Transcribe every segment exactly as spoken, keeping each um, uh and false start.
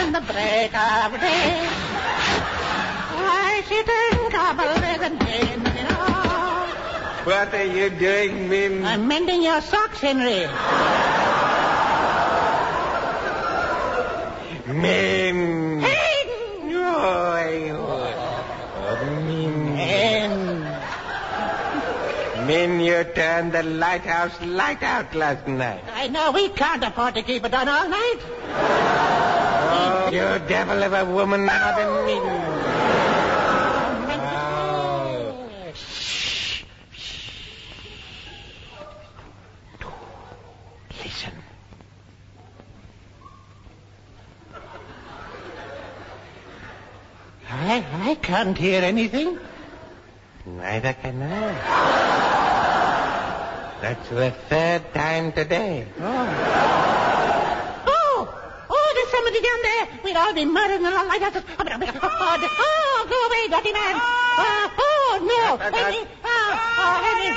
on the break of day. I sit and cobble with a name, you know. What are you doing, Min? I'm mending your socks, Henry. Min. Hey! Oh, oh, Min. Hen. Min, you turned the lighthouse light out last night. I know we can't afford to keep it on all night. Oh, you devil of a woman, Mother Min. Listen. I, I can't hear anything. Neither can I. That's the third time today. Oh. Oh, oh, there's somebody down there. We'd all be murdered in the lighthouse. Oh, oh, go away, dirty man. Oh, oh no. Henry. Oh, oh, Henry.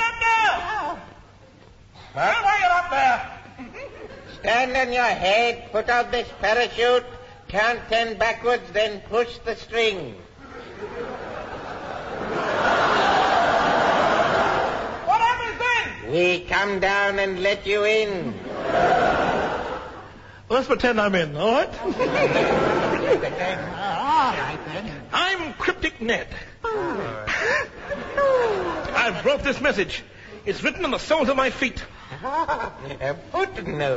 Huh? Why are you up there? Stand on your head, put out this parachute, count ten backwards, then push the string. What happens then? We come down and let you in. Let's pretend I'm in, all right? All right, then. I'm Cryptic Ned. I've brought this message. It's written on the soles of my feet. A footnote.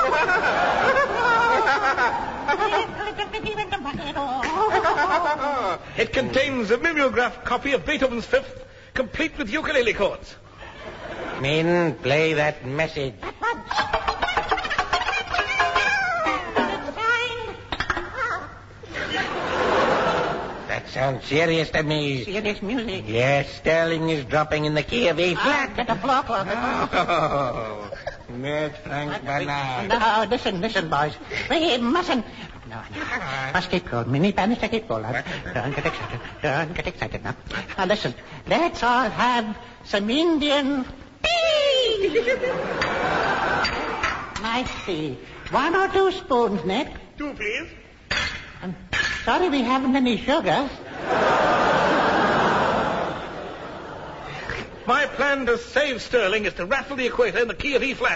It contains a mimeograph copy of Beethoven's Fifth, complete with ukulele chords. Min, play that message. That sounds serious to me. Serious music. Yes, Sterling is dropping in the key of E Ah, flat. get a block on it. Oh, Ned Frank Bernard. No, listen, listen, boys. We mustn't. No, no. Must keep cool. Mini banister, keep cool. Don't get excited. Don't get excited now. Now, listen. Let's all have some Indian tea. Nice tea. One or two spoons, Ned. Two, please. I'm sorry we haven't any sugar. My plan to save Sterling is to raffle the equator in the key of E flat.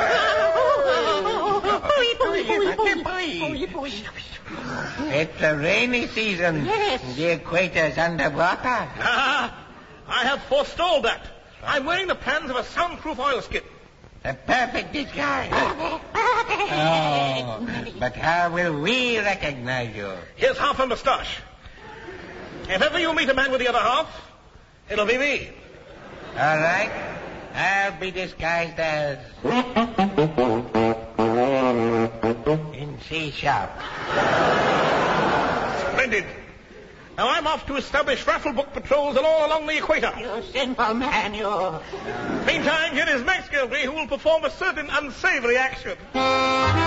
It's a rainy season. Yes. The equator's underwater. Ah, I have forestalled that. I'm wearing the plans of a soundproof oilskin. A perfect disguise. Oh, but how will we recognize you? Here's half a moustache. If ever you meet a man with the other half, it'll be me. All right. I'll be disguised as... in C sharp. Splendid. Now I'm off to establish raffle book patrols all along the equator. You sinful man, you. Meantime, here is Max Gildery, who will perform a certain unsavory action.